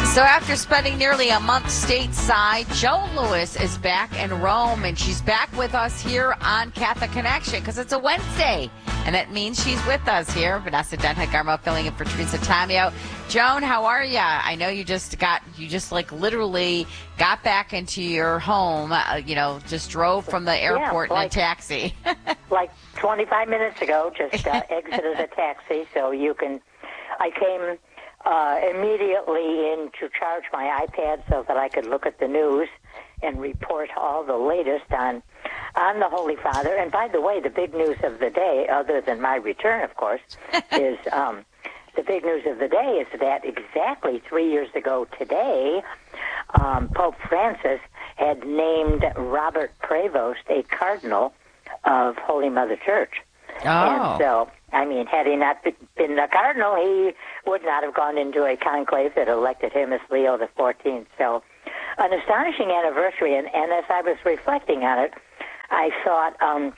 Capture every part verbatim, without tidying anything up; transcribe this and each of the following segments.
So after spending nearly a month stateside, Joan Lewis is back in Rome, and she's back with us here on Catholic Connection because it's a Wednesday, and that means she's with us here. Vanessa Denhart-Garmo filling in for Teresa Tomeo. Joan, how are you? I know you just got, you just like literally got back into your home, uh, you know, just drove from the airport yeah, like, in a taxi. Like twenty-five minutes ago, just uh, exited a taxi, so you can, I came... Uh, immediately in to charge my iPad so that I could look at the news and report all the latest on on the Holy Father. And by the way, the big news of the day, other than my return, of course, is um, the big news of the day is that exactly three years ago today, um, Pope Francis had named Robert Prevost a cardinal of Holy Mother Church. Oh. And so, I mean, had he not been a cardinal, he would not have gone into a conclave that elected him as Leo the fourteenth. So, an astonishing anniversary. And, and as I was reflecting on it, I thought, um,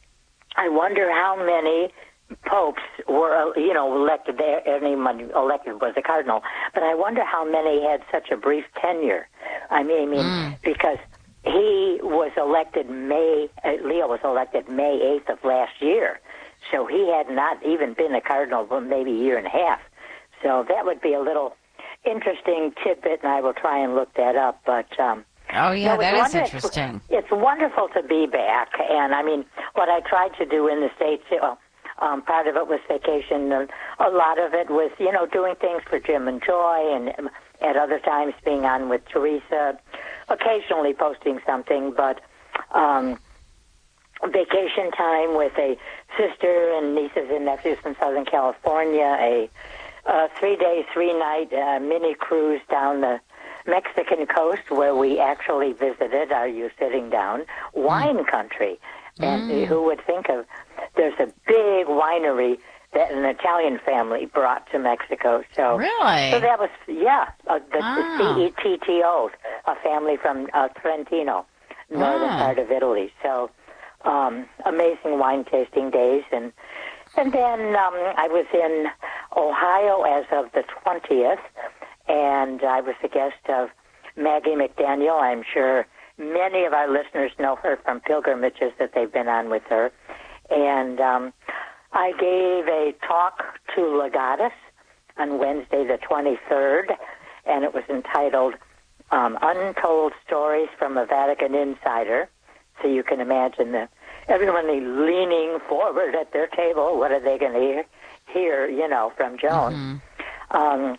I wonder how many popes were, you know, elected there. Anyone elected was a cardinal. But I wonder how many had such a brief tenure. I mean, I mean, mm. because he was elected May, uh, Leo was elected May eighth of last year. So he had not even been a cardinal for maybe a year and a half. So that would be a little interesting tidbit, and I will try and look that up. But um, oh, yeah, no, that is wonder- interesting. It's, it's wonderful to be back. And, I mean, what I tried to do in the States, well, um, part of it was vacation. And a lot of it was, you know, doing things for Jim and Joy, and at other times being on with Teresa, occasionally posting something. But... Um, vacation time with a sister and nieces and nephews from Southern California, a, a three-day, three-night uh, mini cruise down the Mexican coast where we actually visited, are you sitting down, wine mm. country. And mm. who would think of, there's a big winery that an Italian family brought to Mexico. So, really? So that was, yeah, uh, the, oh. the C E T T O, a family from uh, Trentino, northern ah. part of Italy. So, Um, amazing wine tasting days, and and then um, I was in Ohio as of the twentieth, and I was a guest of Maggie McDaniel. I'm sure many of our listeners know her from pilgrimages that they've been on with her, and um, I gave a talk to Legatus on Wednesday the twenty-third, and it was entitled um, Untold Stories from a Vatican Insider. So you can imagine that everyone leaning forward at their table. What are they going to hear, hear, you know, from Joan? Mm-hmm. Um,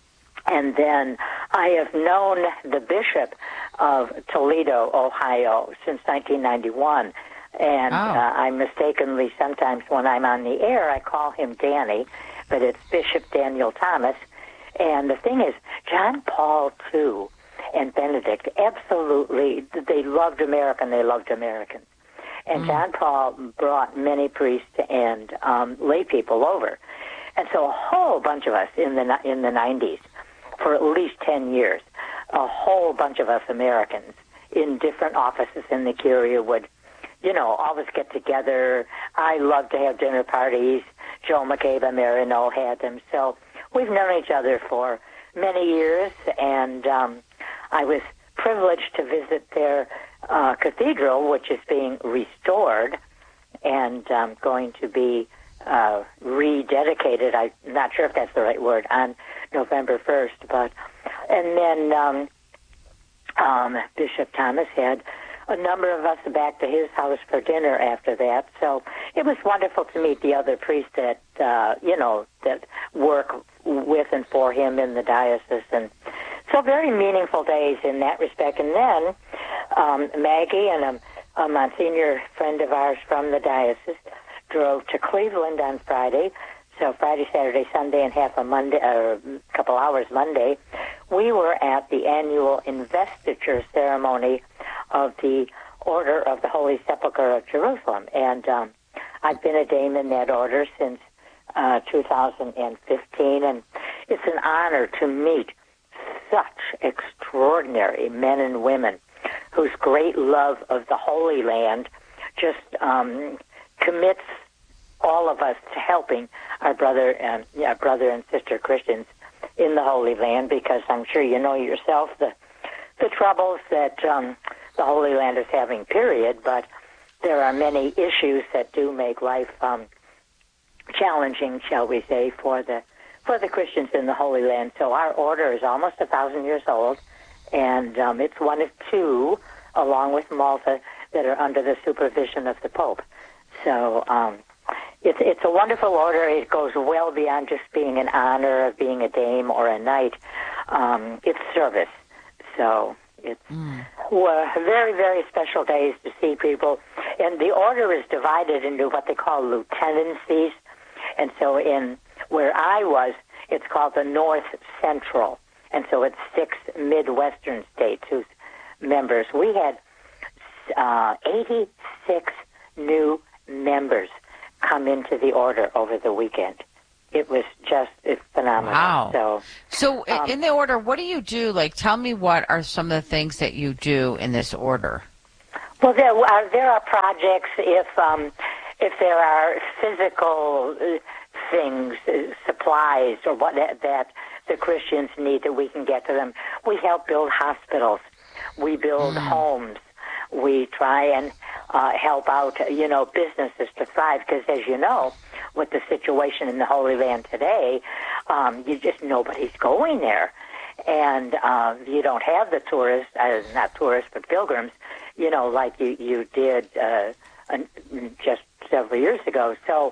and then I have known the bishop of Toledo, Ohio, since nineteen ninety-one. And oh. uh, I mistakenly, sometimes when I'm on the air, I call him Danny, but it's Bishop Daniel Thomas. And the thing is, John Paul the Second and Benedict, absolutely, they loved America and they loved Americans. And mm. John Paul brought many priests and um, lay people over. And so a whole bunch of us in the in the nineties, for at least ten years, a whole bunch of us Americans in different offices in the Curia would, you know, always get together. I love to have dinner parties. Joe McCabe and Marino had them. So we've known each other for many years, and um, I was privileged to visit their uh, cathedral, which is being restored and um, going to be uh, rededicated. I'm not sure if that's the right word, on November first. But and then um, um, Bishop Thomas had a number of us back to his house for dinner after that. So it was wonderful to meet the other priests that uh, you know that work with and for him in the diocese, and so very meaningful days in that respect. And then um, Maggie and a, a Monsignor friend of ours from the diocese drove to Cleveland on Friday. So Friday, Saturday, Sunday, and half a Monday, or a couple hours Monday, we were at the annual investiture ceremony of the Order of the Holy Sepulchre of Jerusalem. And um, I've been a dame in that order since uh, two thousand fifteen, and it's an honor to meet such extraordinary men and women whose great love of the Holy Land just um, commits all of us to helping our brother and yeah, brother and sister Christians in the Holy Land, because I'm sure you know yourself the the troubles that um, the Holy Land is having, period. But there are many issues that do make life um, challenging, shall we say, for the for the Christians in the Holy Land. So our order is almost a thousand years old, and um, it's one of two, along with Malta, that are under the supervision of the Pope. So um, it's it's a wonderful order. It goes well beyond just being an honor of being a dame or a knight. Um, it's service. So it's mm. well, very, very special days to see people. And the order is divided into what they call lieutenancies. And so in where I was, it's called the North Central. And so it's six Midwestern states whose members. We had uh, eighty-six new members come into the order over the weekend. It was just it's phenomenal. Wow. So, so um, in the order, what do you do? Like, tell me what are some of the things that you do in this order? Well, there are, there are projects if um, if there are physical uh, things, uh, supplies, or what that, that the Christians need that we can get to them. We help build hospitals. We build mm. homes. We try and uh, help out, you know, businesses to thrive. Because as you know, with the situation in the Holy Land today, um, you just nobody's going there, and uh, you don't have the tourists, uh, not tourists, but pilgrims, you know, like you you did uh, just several years ago. So,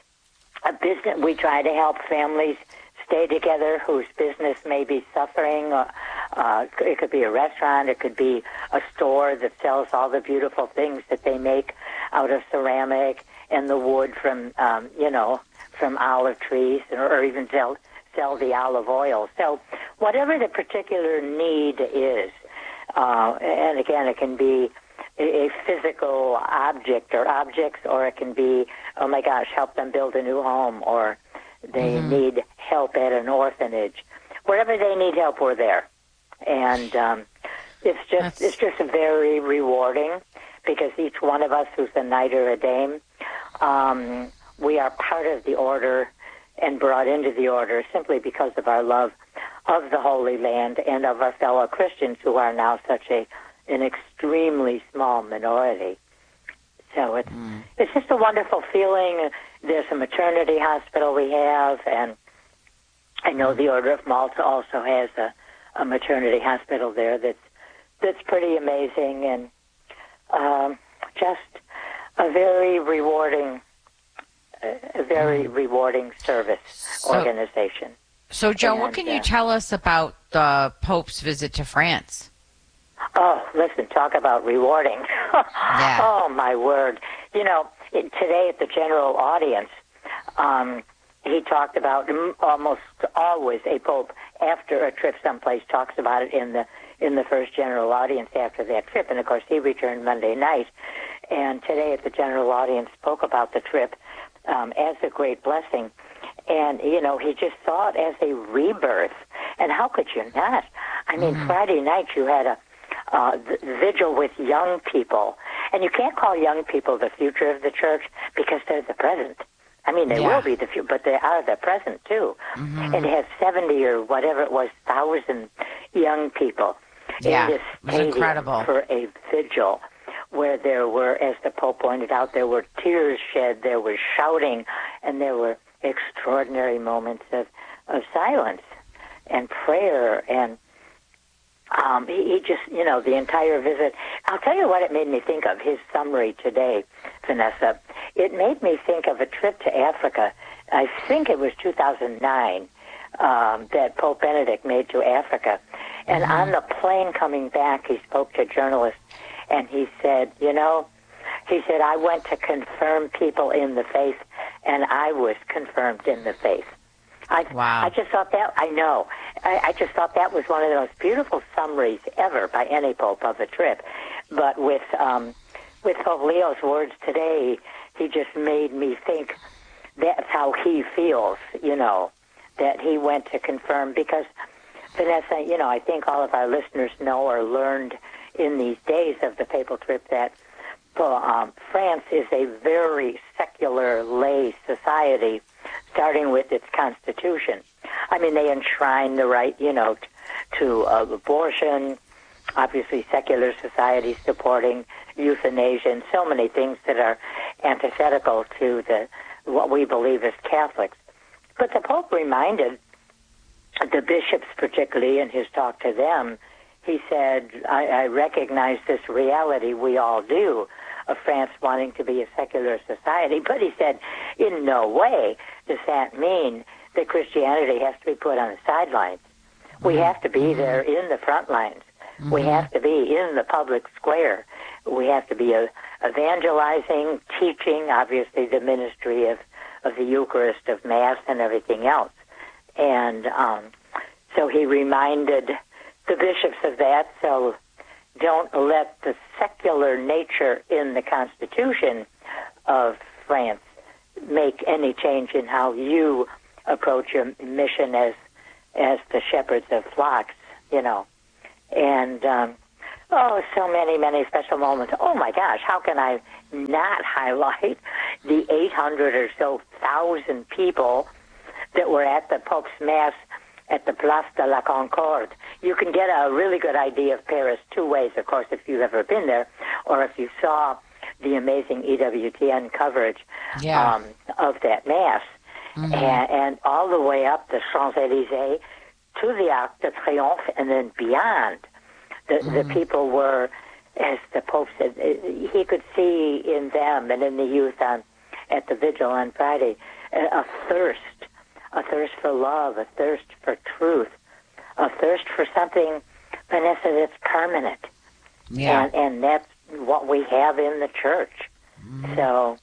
a business we try to help families stay together whose business may be suffering. Uh, uh, it could be a restaurant. It could be a store that sells all the beautiful things that they make out of ceramic and the wood from, um, you know, from olive trees, or, or even sell, sell the olive oil. So whatever the particular need is, uh, and again, it can be a, a physical object or objects, or it can be, oh my gosh, help them build a new home, or they mm-hmm. need help at an orphanage. Wherever they need help, we're there. And um, it's just That's... it's just very rewarding, because each one of us who's a knight or a dame, um, we are part of the order and brought into the order simply because of our love of the Holy Land and of our fellow Christians, who are now such a an extremely small minority. So it's mm. it's just a wonderful feeling. There's a maternity hospital we have, and I know the Order of Malta also has a, a maternity hospital there that's that's pretty amazing, and um, just a very rewarding, a very mm. rewarding service so, organization. So, Joe, and, what can uh, you tell us about the Pope's visit to France? Oh, listen, talk about rewarding. yeah. Oh, my word. You know, it, today at the general audience, um, he talked about, almost always a pope after a trip someplace talks about it in the in the first general audience after that trip. And, of course, he returned Monday night. And today at the general audience spoke about the trip um, as a great blessing. And, you know, he just saw it as a rebirth. And how could you not? I mean, mm-hmm. Friday night you had a uh, vigil with young people. And you can't call young people the future of the church, because they're the present. I mean, they yeah. will be the future, but they are the present, too. Mm-hmm. And to have seventy or whatever it was, thousand young people yeah, in this stadium incredible. For a vigil where there were, as the Pope pointed out, there were tears shed, there was shouting, and there were extraordinary moments of, of silence and prayer. And um, he, he just, you know, the entire visit. I'll tell you what it made me think of, his summary today, Vanessa. It made me think of a trip to Africa. I think it was two thousand nine um, that Pope Benedict made to Africa. And mm-hmm. on the plane coming back, he spoke to journalists, and he said, you know, he said, I went to confirm people in the faith, and I was confirmed in the faith. I, wow. I just thought that, I know, I, I just thought that was one of the most beautiful summaries ever by any pope of a trip. But with um, with Pope Leo's words today, he just made me think that's how he feels, you know, that he went to confirm. Because, Vanessa, you know, I think all of our listeners know or learned in these days of the papal trip that um, France is a very secular lay society, starting with its constitution. I mean, they enshrine the right, you know, t- to uh, abortion, obviously secular society supporting euthanasia, and so many things that are antithetical to the what we believe as Catholics. But the Pope reminded the bishops, particularly in his talk to them, he said, I, I recognize this reality, we all do, of France wanting to be a secular society. But he said, in no way does that mean that Christianity has to be put on the sidelines. We have to be there in the front lines. Mm-hmm. We have to be in the public square. We have to be uh, evangelizing, teaching, obviously the ministry of, of the Eucharist, of Mass, and everything else. And um, so he reminded the bishops of that, so don't let the secular nature in the Constitution of France make any change in how you approach your mission as as the shepherds of flocks, you know. And, um, oh, so many, many special moments. Oh, my gosh, how can I not highlight the eight hundred or so thousand people that were at the Pope's Mass at the Place de la Concorde? You can get a really good idea of Paris two ways, of course, if you've ever been there, or if you saw the amazing E W T N coverage yeah. um, of that Mass. Mm-hmm. And, and all the way up the Champs-Élysées to the Arc de Triomphe and then beyond. The, mm-hmm. the people were, as the Pope said, he could see in them and in the youth on, at the vigil on Friday a thirst, a thirst for love, a thirst for truth, a thirst for something, Vanessa, that's permanent. Yeah. And, and that's what we have in the church. Mm-hmm. So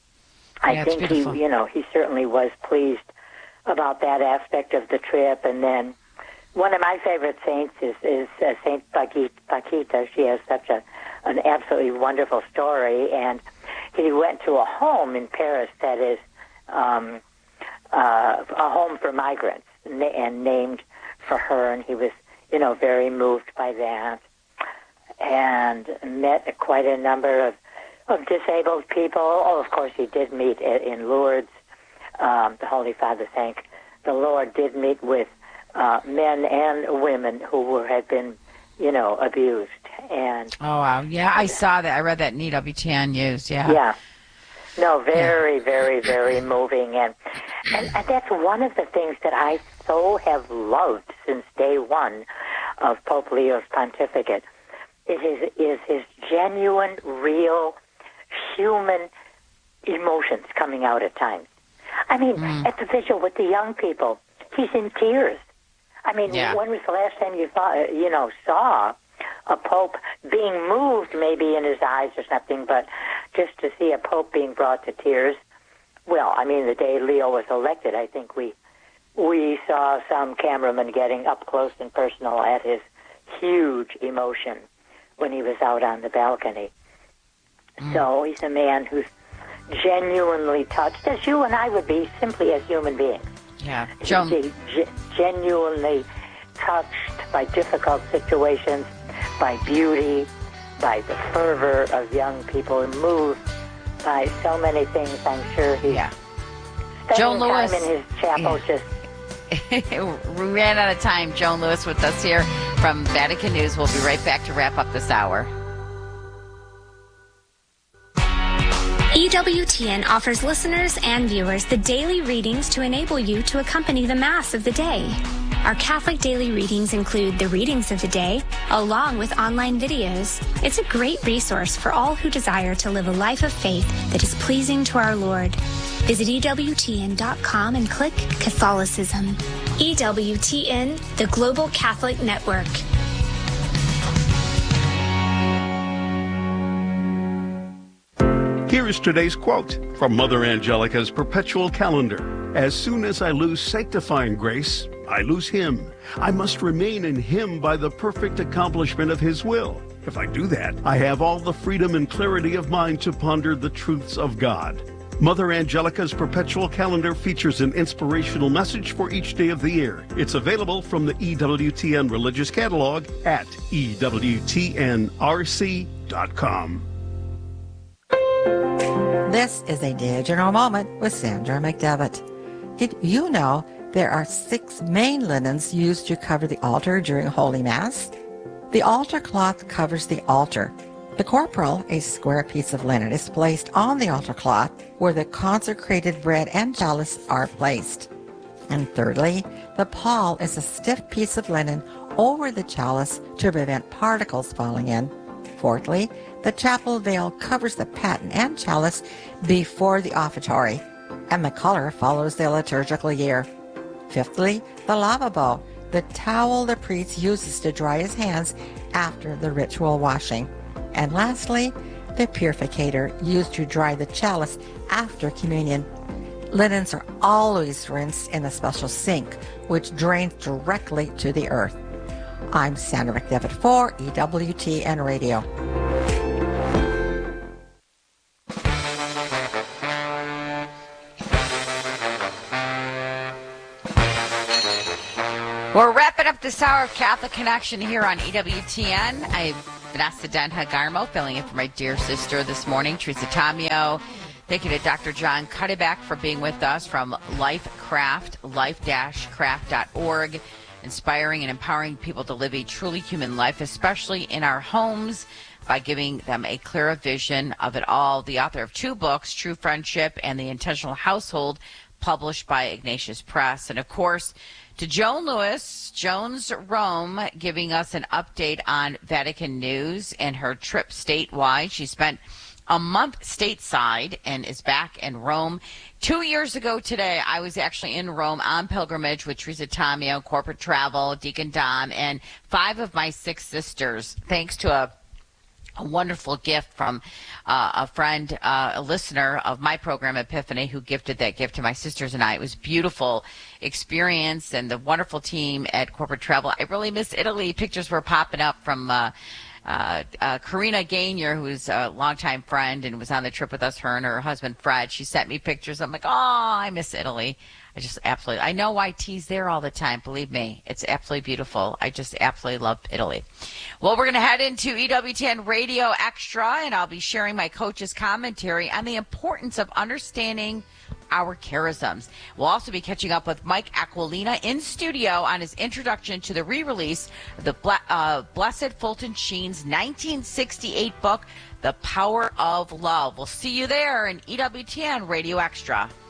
I yeah, think he, you know, he certainly was pleased about that aspect of the trip. And then one of my favorite saints is, is uh, Saint Paquita. She has such a an absolutely wonderful story. And he went to a home in Paris that is um, uh, a home for migrants and named for her. And he was, you know, very moved by that and met quite a number of of disabled people. Oh, of course, he did meet in Lourdes. Um, the Holy Father, thank the Lord, did meet with uh, men and women who were had been, you know, abused. And oh wow, yeah, I saw that. I read that in E W T N News. Yeah, yeah. No, very, yeah. very, very moving, and, and and that's one of the things that I so have loved since day one of Pope Leo's pontificate. It is is his genuine, real, human emotions coming out at times. I mean, mm. at the vigil with the young people, he's in tears. I mean, yeah. when was the last time you thought, you know, saw a pope being moved, maybe in his eyes or something, but just to see a pope being brought to tears? Well, I mean, the day Leo was elected, I think we we saw some cameraman getting up close and personal at his huge emotion when he was out on the balcony. Mm. So he's a man who's genuinely touched, as you and I would be, simply as human beings. Yeah, Joan. He's g- genuinely touched by difficult situations, by beauty, by the fervor of young people, moved by so many things. I'm sure he yeah. spending Joan time Lewis. in his chapel Yeah. just. We ran out of time. Joan Lewis with us here from Vatican News. We'll be right back to wrap up this hour. E W T N offers listeners and viewers the daily readings to enable you to accompany the Mass of the day. Our Catholic daily readings include the readings of the day, along with online videos. It's a great resource for all who desire to live a life of faith that is pleasing to our Lord. Visit E W T N dot com and click Catholicism. E W T N, the Global Catholic Network. Here is today's quote from Mother Angelica's Perpetual Calendar. As soon as I lose sanctifying grace, I lose Him. I must remain in Him by the perfect accomplishment of His will. If I do that, I have all the freedom and clarity of mind to ponder the truths of God. Mother Angelica's Perpetual Calendar features an inspirational message for each day of the year. It's available from the E W T N Religious Catalog at E W T N R C dot com. This is a Digital Moment with Sandra McDevitt. Did you know There are six main linens used to cover the altar during Holy Mass. The altar cloth covers the altar. The corporal, a square piece of linen, is placed on the altar cloth where the consecrated bread and chalice are placed. And thirdly, the pall is a stiff piece of linen over the chalice to prevent particles falling in. Fourthly, the chapel veil covers the paten and chalice before the offertory, and the color follows the liturgical year. Fifthly, the lavabo, the towel the priest uses to dry his hands after the ritual washing. And lastly, the purificator used to dry the chalice after communion. Linens are always rinsed in a special sink, which drains directly to the earth. I'm Sandra McDevitt for E W T N Radio. We're wrapping up this hour of Catholic Connection here on E W T N. I'm Vanessa Denha Garmo, filling in for my dear sister this morning, Teresa Tomeo. Thank you to Doctor John Cuddeback for being with us from LifeCraft, life dash craft dot org, inspiring and empowering people to live a truly human life, especially in our homes, by giving them a clearer vision of it all. The author of two books, True Friendship and The Intentional Household, published by Ignatius Press. And, of course, to Joan Lewis, Joan's Rome, giving us an update on Vatican news and her trip statewide. She spent a month stateside and is back in Rome. Two years ago today, I was actually in Rome on pilgrimage with Teresa Tomeo, corporate travel, Deacon Dom, and five of my six sisters, thanks to a a wonderful gift from uh, a friend, uh, a listener of my program, Epiphany, who gifted that gift to my sisters and I. It was a beautiful experience, and the wonderful team at Corporate Travel. I really miss Italy. Pictures were popping up from uh, uh, uh, Karina Gainier, who's a longtime friend and was on the trip with us, her and her husband, Fred. She sent me pictures. I'm like, oh, I miss Italy. I just absolutely, I know Y T's there all the time. Believe me, it's absolutely beautiful. I just absolutely love Italy. Well, we're going to head into E W T N Radio Extra, and I'll be sharing my coach's commentary on the importance of understanding our charisms. We'll also be catching up with Mike Aquilina in studio on his introduction to the re-release of the uh, Blessed Fulton Sheen's nineteen sixty-eight book, The Power of Love. We'll see you there in E W T N Radio Extra.